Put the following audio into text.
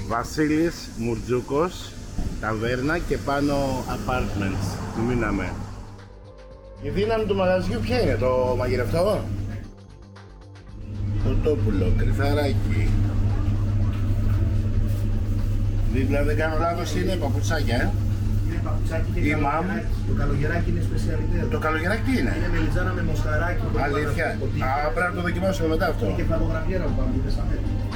Βασίλης Μουρτζούκος, ταβέρνα και πάνω apartments. Μείναμε. Η δύναμη του μαγαζιού ποια είναι, το μαγειρευτό? Κοτόπουλο, κρυθαράκι. Δίπλα δεν κάνω λάθος είναι παπουτσάκια, Είναι παπουτσάκι και καλογεράκι. Το καλογεράκι είναι σπεσιαλιτέ. Το καλογεράκι τι είναι? Είναι μελιτζάνα με μοσχαράκι. Αλήθεια. Α, πρέπει να το δοκιμάσουμε μετά αυτό. Και φωτογραφία να πάμε,